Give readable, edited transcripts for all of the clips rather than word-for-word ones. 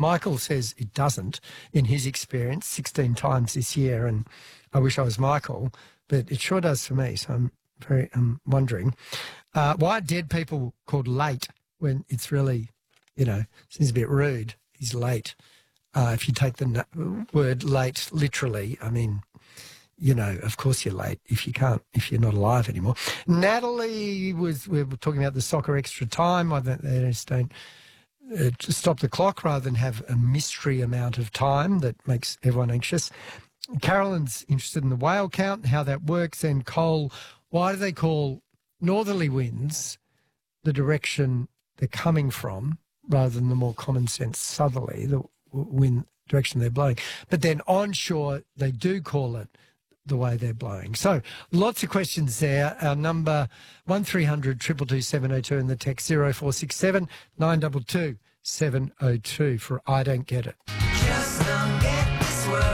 Michael says it doesn't in his experience 16 times this year, and I wish I was Michael, but it sure does for me, so I'm wondering. Why are dead people called late when it's really, seems a bit rude? He's late. If you take the word late literally, I mean, of course you're late if you're not alive anymore. Natalie we were talking about the soccer extra time. They just don't stop the clock rather than have a mystery amount of time that makes everyone anxious. Carolyn's interested in the whale count and how that works. And Cole, why do they call northerly winds the direction they're coming from rather than the more common sense southerly, the wind direction they're blowing? But then onshore, they do call it the way they're blowing. So lots of questions there. Our number 1300 222 702 and the text 0467 922 702 for I Don't Get It. Just don't get this world.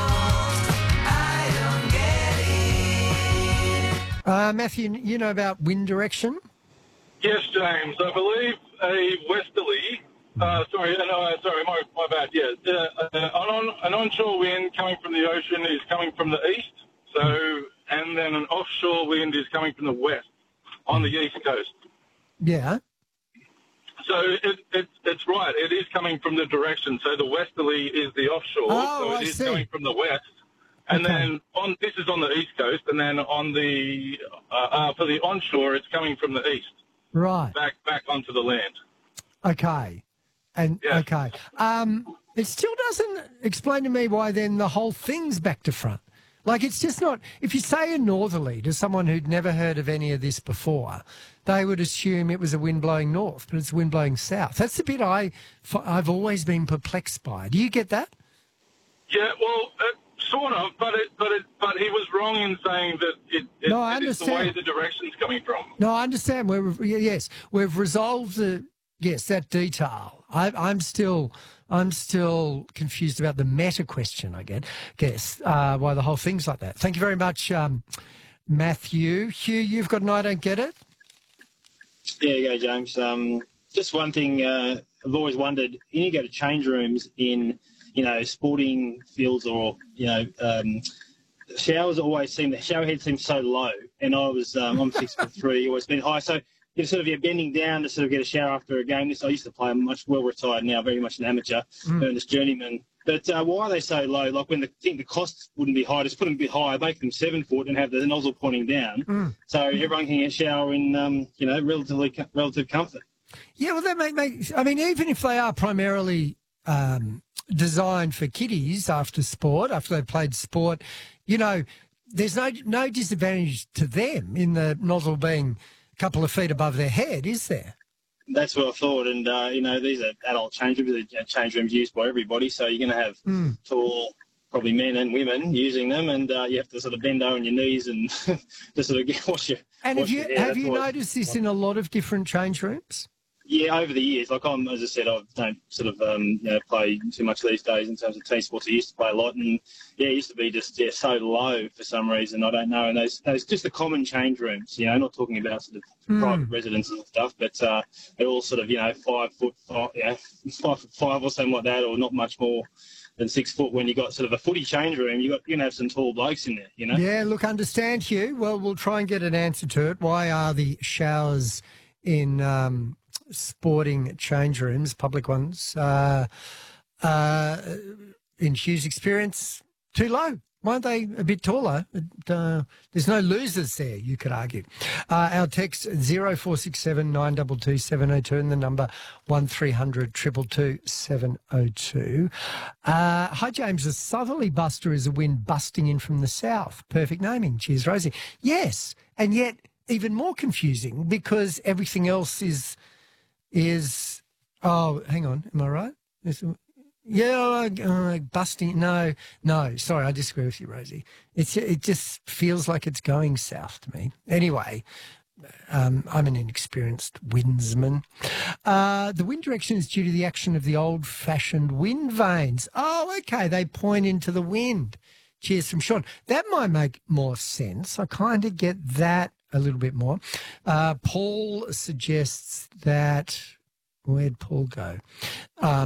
I don't get it. Matthew, you know about wind direction? Yes, James. I believe a westerly. My bad. Yeah, an onshore wind coming from the ocean is coming from the east. So, and then an offshore wind is coming from the west on the east coast. Yeah. So it's right. It is coming from the direction. So the westerly is the offshore. Oh, so it is coming from the west. And then this is on the east coast, and then on the for the onshore, it's coming from the east. Right. Back onto the land. Okay. Okay. It still doesn't explain to me why then the whole thing's back to front. Like, it's just not... If you say a northerly to someone who'd never heard of any of this before, they would assume it was a wind blowing north, but it's wind blowing south. That's the bit I've always been perplexed by. Do you get that? Yeah, well, sort of, but he was wrong in saying that it is the way the direction's coming from. No, I understand. We've resolved that detail. I'm still confused about the meta question, I guess, why the whole thing's like that. Thank you very much, Matthew. Hugh, you've got an I Don't Get It? There you go, James. Just one thing I've always wondered, you go to change rooms in, sporting fields or, showers always the shower head seems so low. And I'm 6'3", always been high. So you're bending down to sort of get a shower after a game. I used to play, I'm much well retired now, very much an amateur, this journeyman. But why are they so low? Like when the costs wouldn't be high, just put them a bit higher, make them 7 foot and have the nozzle pointing down, so everyone can get a shower in, relative comfort. Yeah, well, that makes. I mean, even if they are primarily designed for kiddies after they've played sport, there's no disadvantage to them in the nozzle being a couple of feet above their head, is there? That's what I thought, and these are adult change rooms. Change rooms used by everybody, so you're going to have tall, probably men and women using them, and you have to sort of bend over on your knees and to sort of wash your. And have you noticed this in a lot of different change rooms? Yeah, over the years, like as I said, I don't sort of play too much these days in terms of team sports. I used to play a lot, and it used to be just so low for some reason. I don't know. And those just the common change rooms, not talking about sort of private residences and stuff, but they're all sort of 5 foot, 5'5" or something like that, or not much more than 6 foot. When you got sort of a footy change room, you're going to have some tall blokes in there, Yeah, look, understand, Hugh. Well, we'll try and get an answer to it. Why are the showers in sporting change rooms, public ones, in Hugh's experience, too low? Why aren't they a bit taller? There's no losers there, you could argue. Our text 0467 922 702 and the number 1300 222 702. Hi, James. A southerly buster is a wind busting in from the south. Perfect naming. Cheers, Rosie. Yes, and yet even more confusing because everything else is hang on, am I right? Busting. No, sorry, I disagree with you, Rosie. It just feels like it's going south to me. Anyway, I'm an inexperienced windsman. The wind direction is due to the action of the old-fashioned wind vanes. Oh, okay, they point into the wind. Cheers from Sean. That might make more sense. I kind of get that a little bit more. Paul suggests that... Where'd Paul go?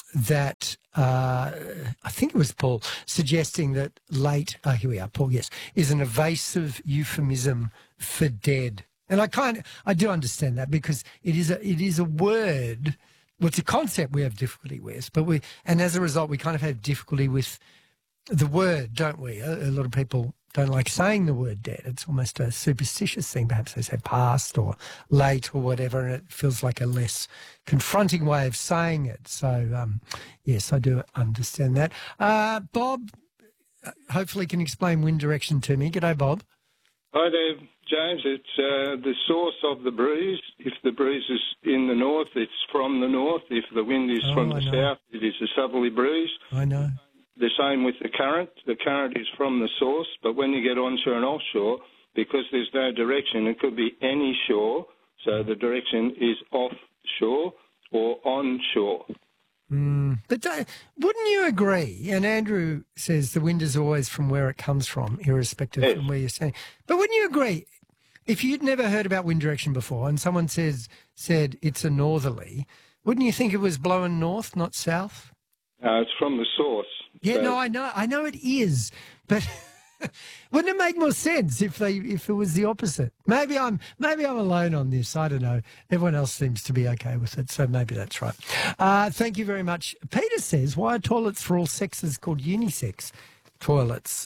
that I think it was Paul suggesting that late, here we are, Paul, yes, is an evasive euphemism for dead. And I do understand that because it is a word, well, it's a concept we have difficulty with, and as a result, we kind of have difficulty with the word, don't we? A lot of people don't like saying the word dead. It's almost a superstitious thing. Perhaps they say past or late or whatever, and it feels like a less confronting way of saying it. So, yes, I do understand that. Bob, hopefully can explain wind direction to me. G'day, Bob. Hi there, James. It's the source of the breeze. If the breeze is in the north, it's from the north. If the wind is from the south, it is a southerly breeze. I know. The same with the current. The current is from the source, but when you get onshore and offshore, because there's no direction, it could be any shore, so the direction is offshore or onshore. But wouldn't you agree? And Andrew says the wind is always from where it comes from, irrespective of where you're standing. But wouldn't you agree, if you'd never heard about wind direction before and someone said it's a northerly, wouldn't you think it was blowing north, not south? It's from the source. Yeah, so, no, I know it is, but wouldn't it make more sense if it was the opposite? Maybe I'm alone on this. I don't know. Everyone else seems to be okay with it, so maybe that's right. Thank you very much. Peter says, why are toilets for all sexes called unisex toilets?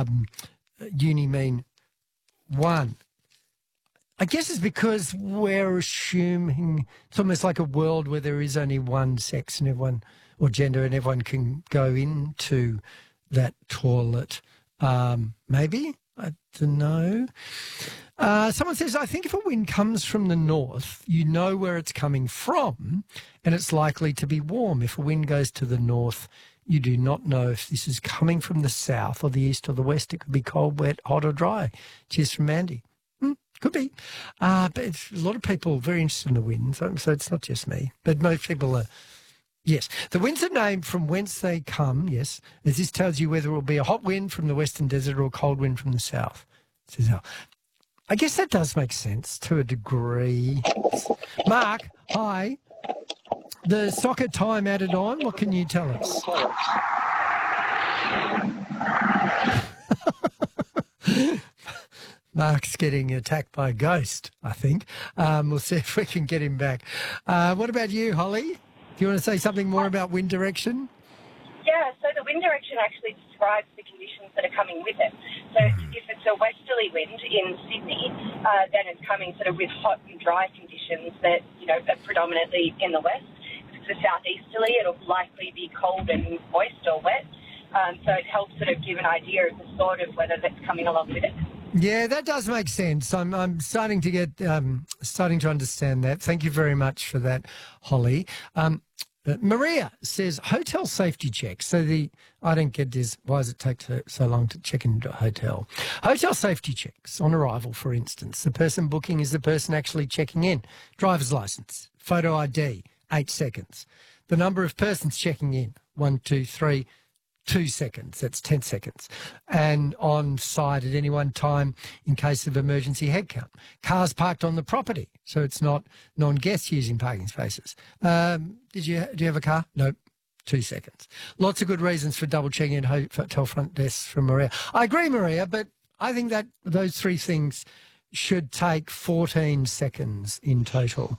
Uni mean one. I guess it's because we're assuming it's almost like a world where there is only one sex and everyone, or gender, and everyone can go into that toilet. Maybe? I don't know. Someone says, I think if a wind comes from the north, you know where it's coming from, and it's likely to be warm. If a wind goes to the north, you do not know if this is coming from the south or the east or the west. It could be cold, wet, hot or dry. Cheers from Mandy. Could be. But it's a lot of people very interested in the wind, so it's not just me. But most people are. Yes, the winds are named from whence they come, yes, as this tells you whether it will be a hot wind from the western desert or a cold wind from the south. I guess that does make sense to a degree. Mark, hi. The soccer time added on, what can you tell us? Mark's getting attacked by a ghost, I think. We'll see if we can get him back. What about you, Holly? Do you want to say something more about wind direction? Yeah, so the wind direction actually describes the conditions that are coming with it. So if it's a westerly wind in Sydney, then it's coming sort of with hot and dry conditions that, are predominantly in the west. If it's a southeasterly, it'll likely be cold and moist or wet. So it helps sort of give an idea of the sort of weather that's coming along with it. Yeah, that does make sense. I'm starting to get starting to understand that. Thank you very much for that, Holly. Maria says hotel safety checks. So I don't get this. Why does it take so long to check into a hotel? Hotel safety checks on arrival, for instance. The person booking is the person actually checking in. Driver's license, photo ID, 8 seconds. The number of persons checking in, 1, 2, 3. 2 seconds, that's 10 seconds. And on site at any one time in case of emergency head count. Cars parked on the property, so it's not non-guests using parking spaces. Do you have a car? Nope. 2 seconds. Lots of good reasons for double checking at hotel front desks from Maria. I agree, Maria, but I think that those three things should take 14 seconds in total.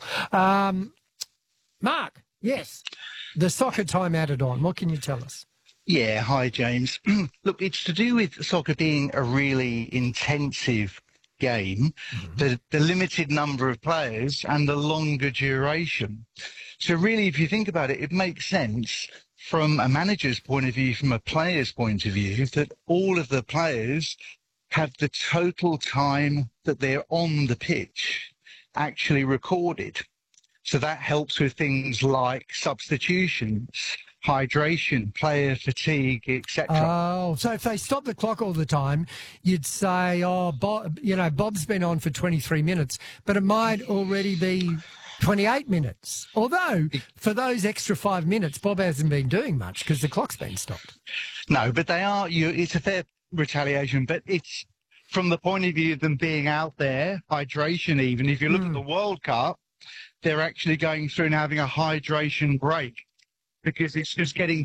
Mark, yes, the soccer time added on. What can you tell us? Yeah, hi, James. Look, it's to do with soccer being a really intensive game, the limited number of players and the longer duration. So really, if you think about it, it makes sense from a manager's point of view, from a player's point of view, that all of the players have the total time that they're on the pitch actually recorded. So that helps with things like substitutions, hydration, player fatigue, etc. Oh, so if they stop the clock all the time, you'd say, Bob's been on for 23 minutes, but it might already be 28 minutes. Although, for those extra 5 minutes, Bob hasn't been doing much because the clock's been stopped. No, but they are, it's a fair retaliation, but it's from the point of view of them being out there, hydration even. If you look at the World Cup, they're actually going through and having a hydration break, because it's just getting